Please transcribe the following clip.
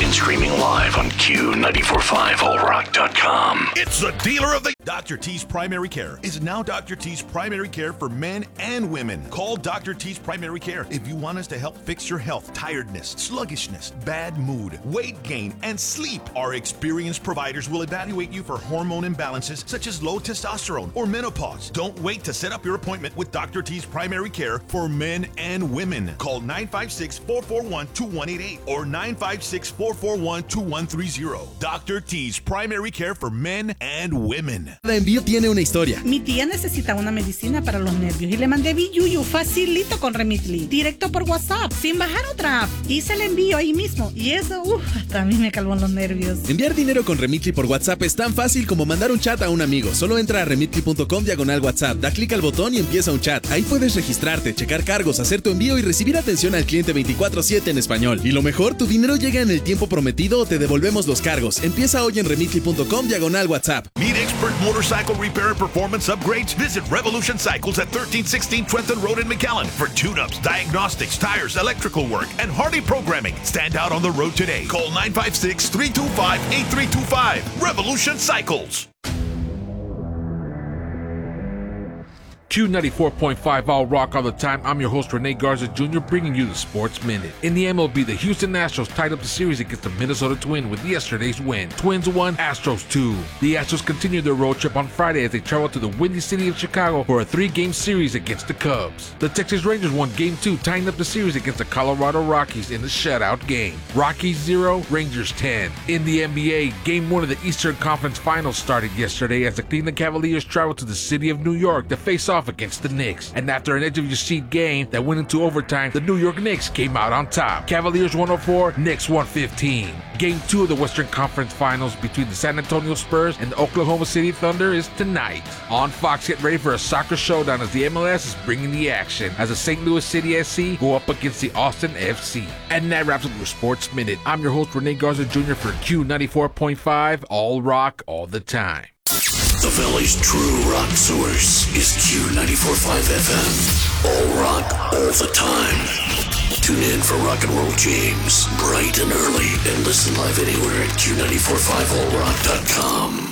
and streaming live on Q945allrock.com. It's the dealer of the... Dr. T's Primary Care is now Dr. T's Primary Care for men and women. Call Dr. T's Primary Care if you want us to help fix your health, tiredness, sluggishness, bad mood, weight gain, and sleep. Our experienced providers will evaluate you for hormone imbalances such as low testosterone or menopause. Don't wait to set up your appointment with Dr. T's Primary Care for men and women. Call 956-441-2188 or 956-441-2130. Dr. T's Primary Care for men and women. Cada envío tiene una historia. Mi tía necesita una medicina para los nervios y le mandé Biyuyu facilito con Remitly, directo por WhatsApp, sin bajar otra app. Hice el envío ahí mismo y eso, hasta a mí me calmó los nervios. Enviar dinero con Remitly por WhatsApp es tan fácil como mandar un chat a un amigo. Solo entra a remitly.com/WhatsApp, da clic al botón y empieza un chat. Ahí puedes registrarte, checar cargos, hacer tu envío y recibir atención al cliente 24/7 en español. Y lo mejor, tu dinero llega en el tiempo prometido o te devolvemos los cargos. Empieza hoy en remitly.com/WhatsApp. Need expert motorcycle repair and performance upgrades? Visit Revolution Cycles at 1316 Trenton Road in McAllen for tune-ups, diagnostics, tires, electrical work, and Hardy programming. Stand out on the road today. Call 956-325-8325. Revolution Cycles. Q94.5 All Rock All the Time. I'm your host, Rene Garza Jr., bringing you the Sports Minute. In the MLB, the Houston Astros tied up the series against the Minnesota Twins with yesterday's win. Twins 1, Astros 2. The Astros continue their road trip on Friday as they travel to the windy city of Chicago for a 3-game series against the Cubs. The Texas Rangers won Game 2, tying up the series against the Colorado Rockies in the shutout game. Rockies 0, Rangers 10. In the NBA, Game 1 of the Eastern Conference Finals started yesterday as the Cleveland Cavaliers traveled to the city of New York to face off against the Knicks. And after an edge-of-your-seat game that went into overtime, the New York Knicks came out on top. Cavaliers 104, Knicks 115. Game 2 of the Western Conference Finals between the San Antonio Spurs and the Oklahoma City Thunder is tonight. On Fox, get ready for a soccer showdown as the MLS is bringing the action as the St. Louis City SC go up against the Austin FC. And that wraps up your Sports Minute. I'm your host, Rene Garza Jr. for Q94.5 All Rock All the Time. The Valley's true rock source is Q94.5 FM. All rock, all the time. Tune in for Rock and Roll James, bright and early, and listen live anywhere at Q945allrock.com.